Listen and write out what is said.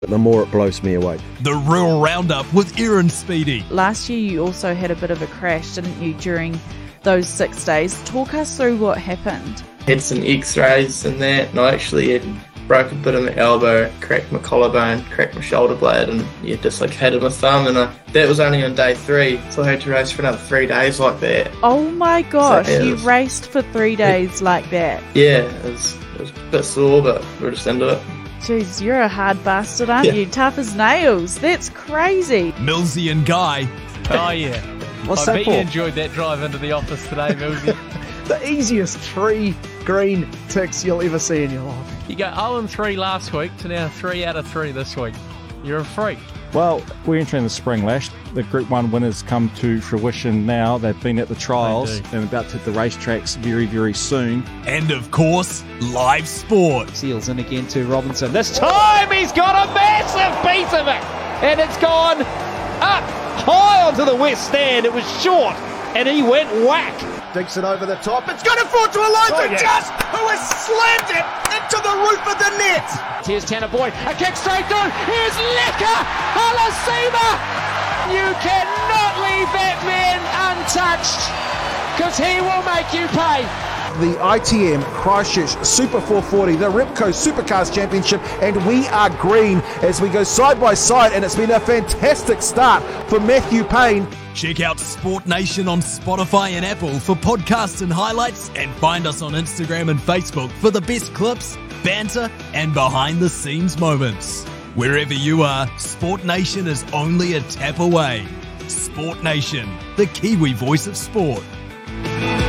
the more it blows me away. The Rural Roundup with Aaron Speedy. Last year you also had a bit of a crash, didn't you, during those 6 days? Talk us through what happened. Had some x-rays and that, and I actually had broke a bit of my elbow, cracked my collarbone, cracked my shoulder blade, and dislocated my thumb, and that was only on day 3, so I had to race for another 3 days like that. Oh my gosh, So, you raced for 3 days like that? Yeah, it was a bit sore, but we're just into it. Jeez, you're a hard bastard, aren't you? Tough as nails. That's crazy. Millsy and Guy. Oh yeah. What's I that bet for? you enjoyed that drive into the office today, Millsy. The easiest 3 green ticks you'll ever see in your life. You go 0-3 last week to now 3 out of 3 this week. You're a freak. Well, we're entering the spring, Lash. The Group 1 winners come to fruition now. They've been at the trials and about to hit the racetracks very, very soon. And of course, live sport. Seals in again to Robinson. This time he's got a massive piece of it. And it's gone up high onto the west stand. It was short and he went whack. Digs it over the top. It's going to fall to Elijah Just, who has slammed it into the roof of the net. Here's Tanner Boyd. A kick straight through. Here's Leka Halasima. You cannot leave that man untouched because he will make you pay. The ITM Christchurch Super 440, the Repco Supercars Championship, and we are green as we go side by side, and it's been a fantastic start for Matthew Payne. Check out Sport Nation on Spotify and Apple for podcasts and highlights, and find us on Instagram and Facebook for the best clips, banter, and behind-the-scenes moments. Wherever you are, Sport Nation is only a tap away. Sport Nation, the Kiwi voice of sport.